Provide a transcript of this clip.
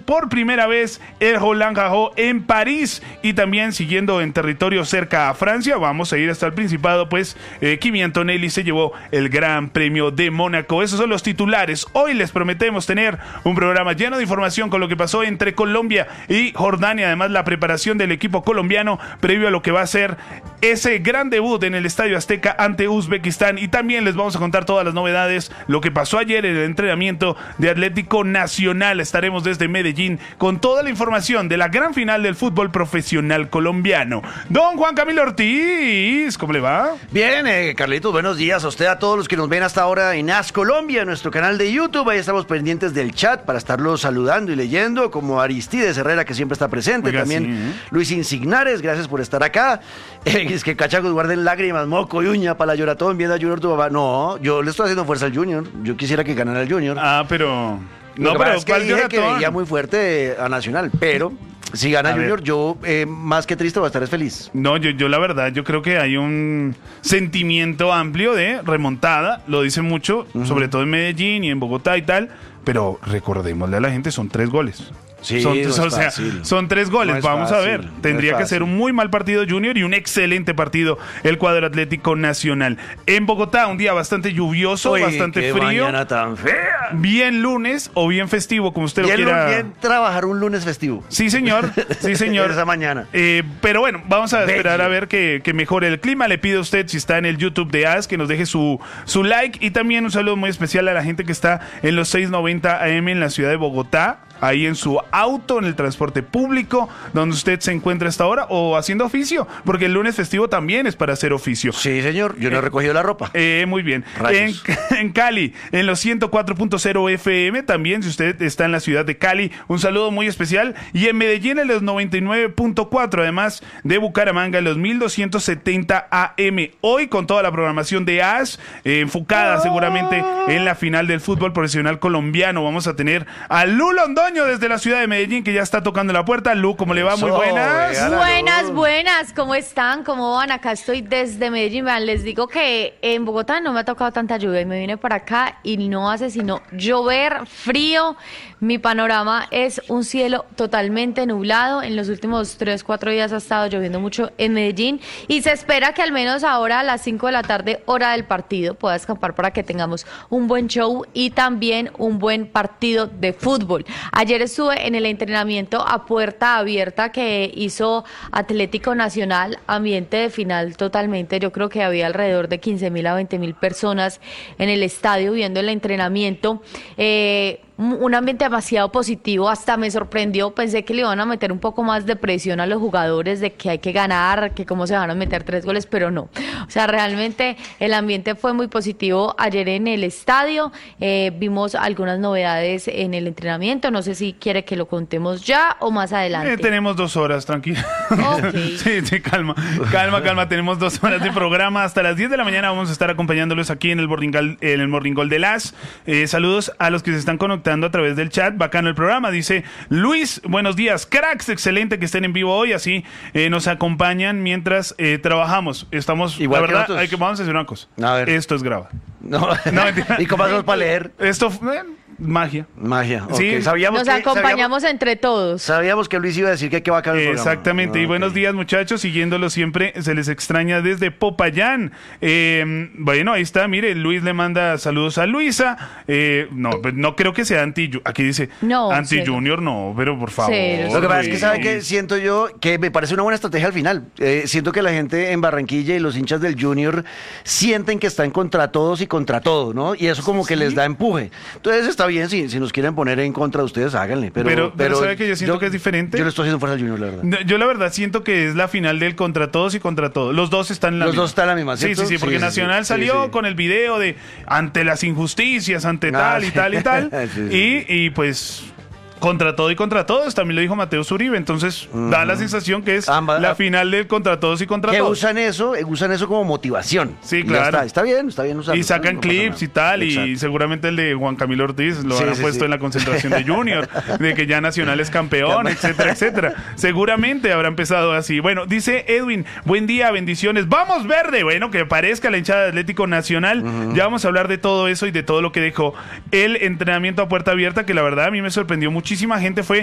por primera vez el Roland Garros en París. Y también siguiendo en territorio cerca a Francia, vamos a ir hasta el Principado, pues Kimi Antonelli se llevó el Gran Premio de Mónaco. Esos son los titulares. Hoy les prometemos tener un programa lleno de información con lo que pasó entre Colombia y Jordania, además la preparación del equipo colombiano previo a lo que va a ser ese gran debut en el Estadio Azteca ante Uzbekistán. Y también les vamos a contar todas las novedades, lo que pasó ayer en el entrenamiento de Atlético Nacional. Estaremos desde Medellín con toda la información de la gran final del fútbol profesional colombiano. Don Juan Camilo Ortiz, ¿cómo le va? Bien, Carlitos, buenos días a usted, a todos los que nos ven hasta ahora en AS Colombia, nuestro canal de YouTube. Ahí estamos pendientes del chat para estarlos saludando y leyendo, como Aristides Herrera, que siempre está presente. Oiga, también sí, Luis Insignares, gracias por estar acá. Es que cachacos guarden lágrimas, moco y uña para la lloratón viendo a Junior tu papá. No, yo le estoy haciendo fuerza al Junior. Yo quisiera que ganara el Junior. Ah, pero... No, pero es que dije que veía muy fuerte a Nacional, pero... Si gana Junior, yo más que triste voy a estar feliz. No, yo la verdad, yo creo que hay un sentimiento amplio de remontada, lo dice mucho, sobre todo en Medellín y en Bogotá y tal, pero recordémosle a la gente, son 3 goles. Sí, son 3 goles, no vamos fácil, a ver. Tendría que ser un muy mal partido Junior y un excelente partido el cuadro Atlético Nacional. En Bogotá, un día bastante lluvioso, bastante frío. Mañana tan fea. Bien lunes o bien festivo, como usted lo quiera. Bien trabajar un lunes festivo. Sí, señor. Sí, señor. Esa mañana. Pero bueno, vamos a esperar a ver que mejore el clima. Le pido a usted, si está en el YouTube de AS, que nos deje su like. Y también un saludo muy especial a la gente que está en los 690 AM en la ciudad de Bogotá. Ahí en su auto, en el transporte público, donde usted se encuentra hasta ahora, o haciendo oficio, porque el lunes festivo también es para hacer oficio. Sí, señor, yo no he recogido la ropa. Muy bien. En Cali, en los 104.0 FM, también, si usted está en la ciudad de Cali, un saludo muy especial. Y en Medellín, en los 99.4, además de Bucaramanga, en los 1270 AM. Hoy, con toda la programación de AS, enfocada seguramente en la final del fútbol profesional colombiano, vamos a tener a Lu Londoño desde la ciudad de Medellín, que ya está tocando la puerta. Lu, ¿cómo le va? Muy buenas. Buenas, ¿cómo están? ¿Cómo van? Acá estoy desde Medellín. Vean, les digo que en Bogotá no me ha tocado tanta lluvia y me vine para acá y no hace sino llover, frío. Mi panorama es un cielo totalmente nublado. En los últimos 3-4 días ha estado lloviendo mucho en Medellín y se espera que al menos ahora a las 5 de la tarde, hora del partido, pueda escapar para que tengamos un buen show y también un buen partido de fútbol. Ayer estuve en el entrenamiento a puerta abierta que hizo Atlético Nacional, ambiente de final totalmente. Yo creo que había alrededor de 15.000 a 20.000 personas en el estadio viendo el entrenamiento. Un ambiente demasiado positivo, hasta me sorprendió, pensé que le iban a meter un poco más de presión a los jugadores, de que hay que ganar, que cómo se van a meter 3 goles, pero no, o sea, realmente el ambiente fue muy positivo ayer en el estadio. Vimos algunas novedades en el entrenamiento, no sé si quiere que lo contemos ya o más adelante. Tenemos 2 horas, tranquila. Okay. Sí, calma, tenemos 2 horas de programa, hasta las 10 de la mañana vamos a estar acompañándolos aquí en el Morning Call de las. Saludos a los que se están conectando a través del chat, bacano el programa, dice Luis, buenos días, cracks, excelente que estén en vivo hoy, así nos acompañan mientras trabajamos, estamos, igual la verdad, nosotros. vamos a hacer una cosa, a ver. Esto es grabado. No, ¿y cómo hacemos para leer? Esto, magia, okay. Sí. Nos acompañamos entre todos. Sabíamos que Luis iba a decir que va a acabar el programa. Exactamente, y buenos días muchachos, siguiéndolo siempre, se les extraña desde Popayán. Bueno, ahí está, mire, Luis le manda saludos a Luisa. No creo que sea aquí dice anti-Junior, no, pero por favor. Lo que pasa es que sabe que siento yo que me parece una buena estrategia al final. Siento que la gente en Barranquilla y los hinchas del Junior sienten que están contra todos y contra todo, ¿no? Y eso como que les da empuje. Entonces está bien, si nos quieren poner en contra de ustedes, háganle. Pero ¿sabe que yo siento que es diferente? Yo le estoy haciendo fuerza al Junior, la verdad. Yo la verdad siento que es la final del contra todos y contra todos. Los dos están en la misma. Los dos están en la misma, ¿cierto? Sí, porque Nacional salió con el video de ante las injusticias, ante tal y tal y tal. Y pues... contra todo y contra todos, también lo dijo Mateo Zuribe, entonces da la sensación que es la final del contra todos y contra todos. Usan eso como motivación. Sí, claro. Está bien usarlo. Y sacan clips y tal, Exacto. Y seguramente el de Juan Camilo Ortiz lo han puesto en la concentración de Junior, de que ya Nacional es campeón, etcétera, etcétera. Seguramente habrá empezado así. Bueno, dice Edwin, buen día, bendiciones. ¡Vamos verde! Bueno, que parezca la hinchada de Atlético Nacional. Ya vamos a hablar de todo eso y de todo lo que dejó el entrenamiento a puerta abierta, que la verdad a mí me sorprendió muchísima gente, fue